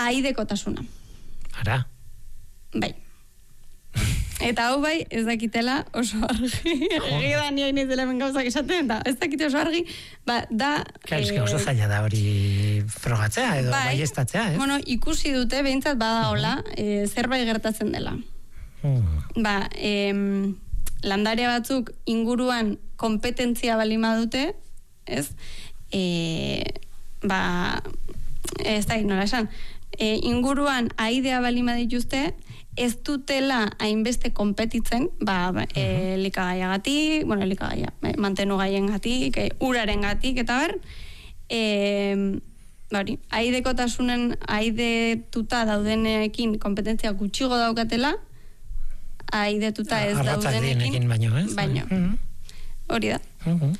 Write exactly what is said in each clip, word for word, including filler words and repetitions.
aidekotasuna. Ara. Bai. Eta hau bai, ez dakitela oso argi. Egia da ni hain ez dela hemen gauzak esaten, eta ez dakite oso argi, ba, da... Claro, eske oso zaila da hori frogatzea edo bai, baiestatzea, ez? Bueno, ikusi dute, behintzat bada hola, e, zerbait gertatzen dela. Uh. Ba, em, landare batzuk inguruan kompetentzia balima dute, ez? E, ba, ez da nola esan, e, inguruan aidea balima dituzte, ez dutela hainbeste konpetitzen, ba, e, elikagaiagatik, bueno, elikagaia, mantenugaien gatik, e, uraren gatik, eta ber, e, bari, aidekotasunen, aidetuta daudenekin kompetentzia gutxigo daukatela, aidetuta ez daudenekin, baino, ez? Baino. Hori da. Uh-huh.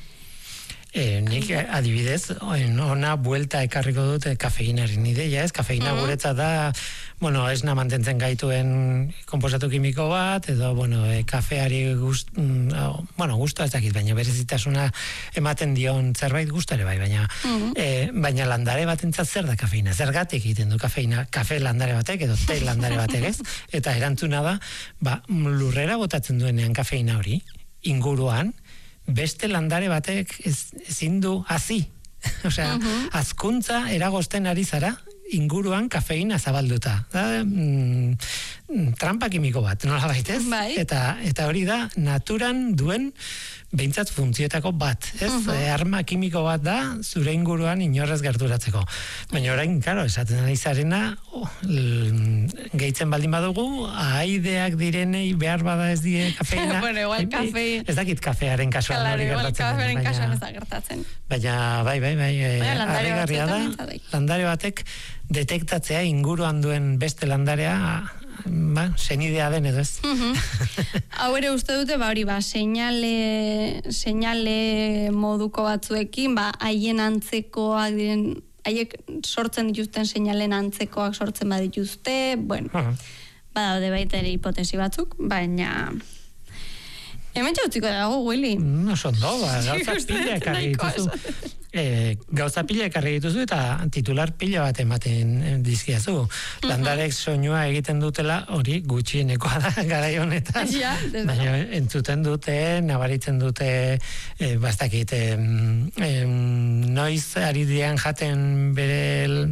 E, nik adibidez, ona buelta ekarriko dute kafeinaren ideia, ez? Kafeina mm-hmm. guretzat da, bueno, esna mantentzen gaituen konposatu kimiko bat, edo, bueno, e, kafeari gust, mm, bueno, gustu ez dakit, baina berezitasuna ematen dion zerbait gustare bai, baina mm-hmm. e, baina landare batentzat zer da kafeina? Zergatik egiten du kafeina? Kafe landare batek edo te landare batek, ez? Eta erantzuna da, ba, lurrera botatzen duenean kafeina hori, inguruan, beste landare batek ez, ezin du hazi. Osea, uh-huh. azkuntza eragozten ari zara inguruan kafeina zabalduta. Da, mm, trampa kimiko bat, nola baitez? Bai. Eta, eta hori da, naturan duen behintzat funtzioetako bat. Ez? Uh-huh. E, arma kimiko bat da, zure inguruan inorrez gerturatzeko. Baina orain, karo, esaten ari zarena, oh, l- gehitzen baldin badugu, ahaideak direnei behar bada ez die kafeina. Bueno, igual kafe... Ez dakit kafearen kasuan Claro, hori igual gertatzen. kafearen kasuan ez da gertatzen. Baina, bai, bai, bai, Baina, landare harrigarria da, batzuetan bai. landare batek detektatzea inguruan duen beste landarea, ba, senidea den edo ez. Hau ere uste dute, ba hori, ba, seinale, seinale moduko batzuekin, ba, haien antzekoak diren, haiek sortzen dituzten seinalen antzekoak sortzen badituzte, bueno, badaude baita ere hipotesi batzuk, baina... Hemen txautziko dago, Willy. No, son do, ba, gauza pila ekarri dituzu. E, gauza pila ekarri dituzu eta titular pila bat ematen dizkiazu. Uh-huh. Landarek soinua egiten dutela, hori gutxienekoa da, garai honetan. Ja, baina entzuten dute, nabaritzen dute, e, bastakit, e, e, noiz ari dian jaten bere...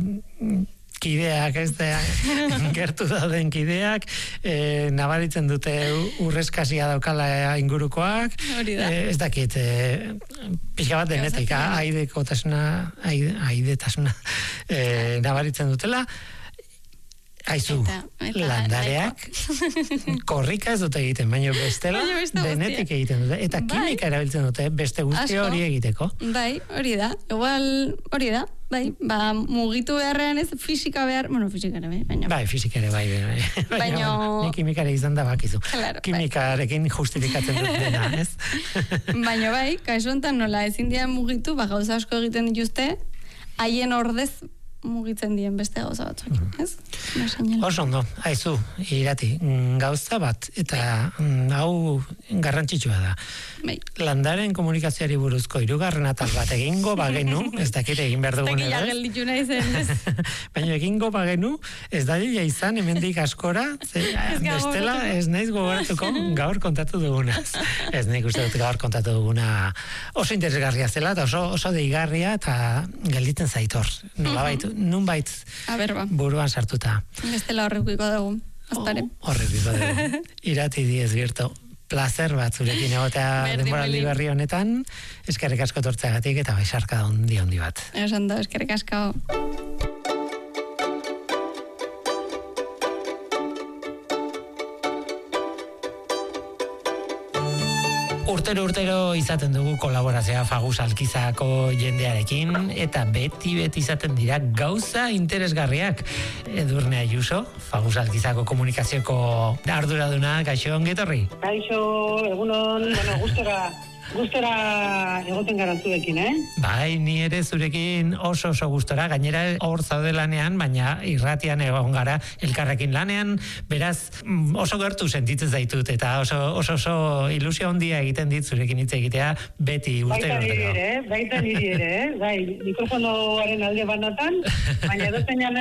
kideak, ez da, gertu dauden kideak, e, nabaritzen dute urrezkasia daukala ingurukoak, e, ez dakit, e, pixka bat denetik, aidekotasuna, aide, aidetasuna, e, nabaritzen dutela, aizu, eta, eta, landareak, korrika ez dute egiten, baina bestela, denetik egiten dute, eta bai. Kimika erabiltzen dute, beste guzti hori egiteko. Bai, hori da, igual, hori da, bai, ba, mugitu beharrean ez, fisika behar, bueno, fisikare, bai, baina... Bai, fisikare, bai, bai, bai. Baina... Ni kimikare izan da bakizu. Claro, kimikarekin bai. Justifikatzen dut dena, ez? Baina bai, kaixo hontan nola ezin dian mugitu, ba, gauza asko egiten dituzte, haien ordez mugitzen dien beste gauza batzuk, mm. ez? Oso ondo, haizu, irati, gauza bat, eta mm, hau garrantzitsua da. Bai. Landaren komunikazioari buruzko hirugarren atal bat egingo bagenu, ez dakit egin behar dugun edo. Ez dakit gelditu nahi zen, ez? Baina egingo bagenu, ez da dira izan, hemendik askora, ze, bestela ez naiz gogoratuko gaur kontatu dugunaz. Ez nahi uste dut gaur kontatu duguna oso interesgarria zela, eta oso, oso deigarria, eta gelditzen zaitor. Nolabait, nunbait buruan sartuta. Bestela horrekuiko dugu, aztare. Horrekuiko dugu. Irati diez birto. Placer bat zurekin egotea denboraldi berri honetan, eskerrik asko tortzeagatik eta baixarka ondi ondi bat. Esan da, eskerrik asko. Urtero urtero izaten dugu kolaborazioa Fagus Alkizako jendearekin eta beti beti izaten dira gauza interesgarriak. Edurne Ayuso, Fagus Alkizako komunikazioko arduraduna, gaixo ongetorri. Gaixo, egunon, bueno, gustora Gustora egoten gara zuekin, eh? Bai, ni ere zurekin oso oso gustora, gainera hor zaude lanean, baina irratian egon gara elkarrekin lanean, beraz oso gertu sentitzen zaitut, eta oso oso, oso ilusio handia egiten dit zurekin hitz egitea, beti urte baita niri ere, baita niri ere, bai, mikrofonoaren alde banatan, baina edo